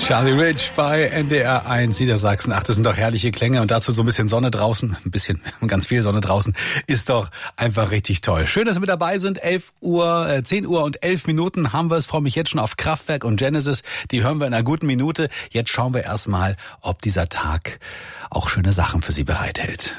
Charlie Rich bei NDR 1 Niedersachsen. Ach, das sind doch herrliche Klänge und dazu so ein bisschen Sonne draußen, ganz viel Sonne draußen, ist doch einfach richtig toll. Schön, dass Sie mit dabei sind. 10 Uhr und 11 Minuten haben wir es. Freue mich jetzt schon auf Kraftwerk und Genesis. Die hören wir in einer guten Minute. Jetzt schauen wir erstmal, ob dieser Tag auch schöne Sachen für Sie bereithält.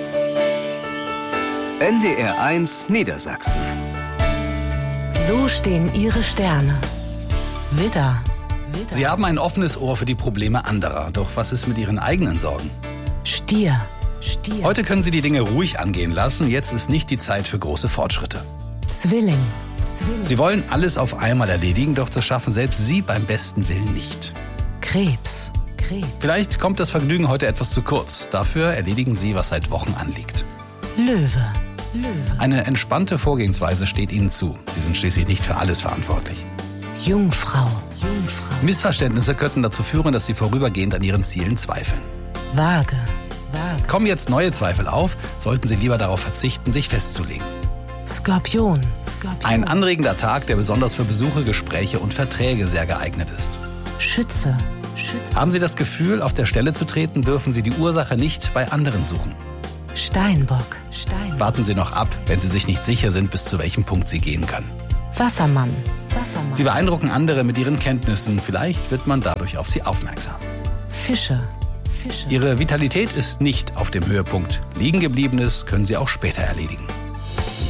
NDR 1 Niedersachsen. So stehen Ihre Sterne. Widder. Sie haben ein offenes Ohr für die Probleme anderer. Doch was ist mit Ihren eigenen Sorgen? Stier. Heute können Sie die Dinge ruhig angehen lassen. Jetzt ist nicht die Zeit für große Fortschritte. Zwilling. Sie wollen alles auf einmal erledigen, doch das schaffen selbst Sie beim besten Willen nicht. Krebs. Vielleicht kommt das Vergnügen heute etwas zu kurz. Dafür erledigen Sie, was seit Wochen anliegt. Löwe. Eine entspannte Vorgehensweise steht Ihnen zu. Sie sind schließlich nicht für alles verantwortlich. Jungfrau. Missverständnisse könnten dazu führen, dass Sie vorübergehend an Ihren Zielen zweifeln. Waage. Kommen jetzt neue Zweifel auf, sollten Sie lieber darauf verzichten, sich festzulegen. Skorpion. Ein anregender Tag, der besonders für Besuche, Gespräche und Verträge sehr geeignet ist. Schütze. Haben Sie das Gefühl, auf der Stelle zu treten, dürfen Sie die Ursache nicht bei anderen suchen. Steinbock. Warten Sie noch ab, wenn Sie sich nicht sicher sind, bis zu welchem Punkt Sie gehen können. Wassermann. Sie beeindrucken andere mit Ihren Kenntnissen. Vielleicht wird man dadurch auf Sie aufmerksam. Fische. Ihre Vitalität ist nicht auf dem Höhepunkt. Liegengebliebenes können Sie auch später erledigen.